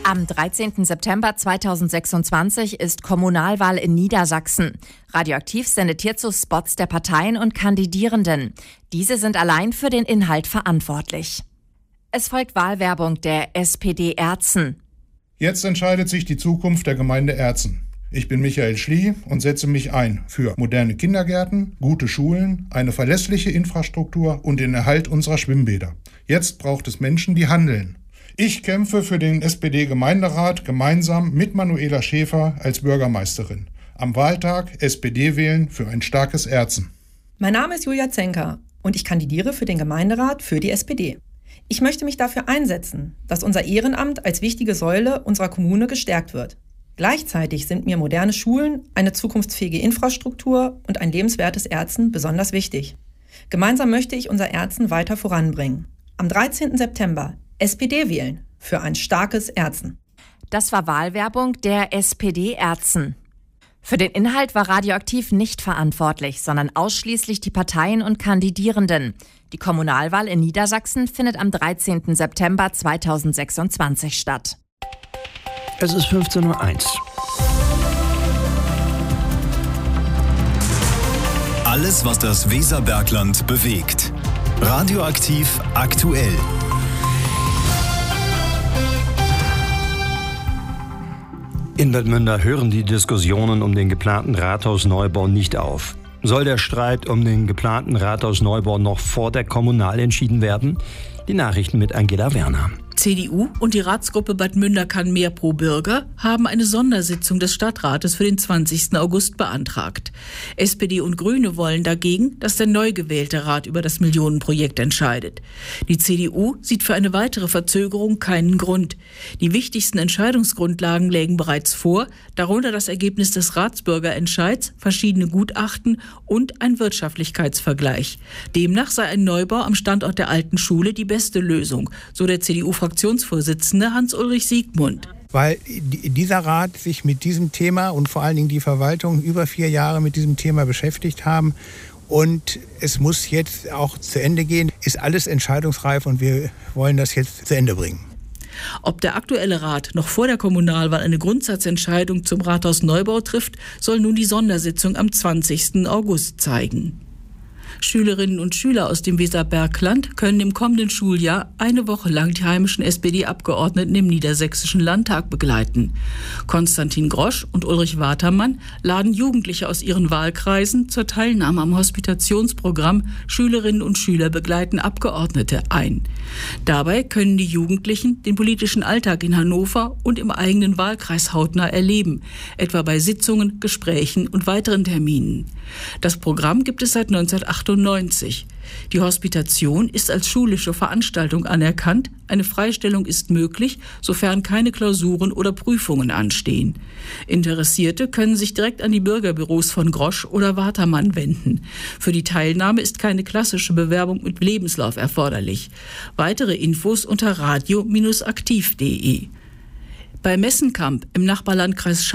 Am 13. September 2026 ist Kommunalwahl in Niedersachsen. Radioaktiv sendet hierzu Spots der Parteien und Kandidierenden. Diese sind allein für den Inhalt verantwortlich. Es folgt Wahlwerbung der SPD Erzen. Jetzt entscheidet sich die Zukunft der Gemeinde Erzen. Ich bin Michael Schlie und setze mich ein für moderne Kindergärten, gute Schulen, eine verlässliche Infrastruktur und den Erhalt unserer Schwimmbäder. Jetzt braucht es Menschen, die handeln. Ich kämpfe für den SPD-Gemeinderat gemeinsam mit Manuela Schäfer als Bürgermeisterin. Am Wahltag SPD wählen für ein starkes Erzen. Mein Name ist Julia Zenker und ich kandidiere für den Gemeinderat für die SPD. Ich möchte mich dafür einsetzen, dass unser Ehrenamt als wichtige Säule unserer Kommune gestärkt wird. Gleichzeitig sind mir moderne Schulen, eine zukunftsfähige Infrastruktur und ein lebenswertes Erzen besonders wichtig. Gemeinsam möchte ich unser Erzen weiter voranbringen. Am 13. September SPD wählen für ein starkes Erzen. Das war Wahlwerbung der SPD Erzen. Für den Inhalt war Radioaktiv nicht verantwortlich, sondern ausschließlich die Parteien und Kandidierenden. Die Kommunalwahl in Niedersachsen findet am 13. September 2026 statt. Es ist 15:01 Uhr. Alles, was das Weserbergland bewegt. Radioaktiv aktuell. In Bad Münder hören die Diskussionen um den geplanten Rathausneubau nicht auf. Soll der Streit um den geplanten Rathausneubau noch vor der Kommunal entschieden werden? Die Nachrichten mit Angela Werner. CDU und die Ratsgruppe Bad Münder kann mehr pro Bürger haben eine Sondersitzung des Stadtrates für den 20. August beantragt. SPD und Grüne wollen dagegen, dass der neu gewählte Rat über das Millionenprojekt entscheidet. Die CDU sieht für eine weitere Verzögerung keinen Grund. Die wichtigsten Entscheidungsgrundlagen lägen bereits vor, darunter das Ergebnis des Ratsbürgerentscheids, verschiedene Gutachten und ein Wirtschaftlichkeitsvergleich. Demnach sei ein Neubau am Standort der alten Schule die beste Lösung, so der CDU-Fraktionsvorsitzende Hans-Ulrich Siegmund. Weil dieser Rat sich mit diesem Thema und vor allen Dingen die Verwaltung über 4 Jahre mit diesem Thema beschäftigt haben. Und es muss jetzt auch zu Ende gehen. Ist alles entscheidungsreif und wir wollen das jetzt zu Ende bringen. Ob der aktuelle Rat noch vor der Kommunalwahl eine Grundsatzentscheidung zum Rathausneubau trifft, soll nun die Sondersitzung am 20. August zeigen. Schülerinnen und Schüler aus dem Weserbergland können im kommenden Schuljahr eine Woche lang die heimischen SPD-Abgeordneten im Niedersächsischen Landtag begleiten. Konstantin Grosch und Ulrich Watermann laden Jugendliche aus ihren Wahlkreisen zur Teilnahme am Hospitationsprogramm Schülerinnen und Schüler begleiten Abgeordnete ein. Dabei können die Jugendlichen den politischen Alltag in Hannover und im eigenen Wahlkreis hautnah erleben, etwa bei Sitzungen, Gesprächen und weiteren Terminen. Das Programm gibt es seit 1998. Die Hospitation ist als schulische Veranstaltung anerkannt. Eine Freistellung ist möglich, sofern keine Klausuren oder Prüfungen anstehen. Interessierte können sich direkt an die Bürgerbüros von Grosch oder Watermann wenden. Für die Teilnahme ist keine klassische Bewerbung mit Lebenslauf erforderlich. Weitere Infos unter radio-aktiv.de. Bei Messenkamp im Nachbarlandkreis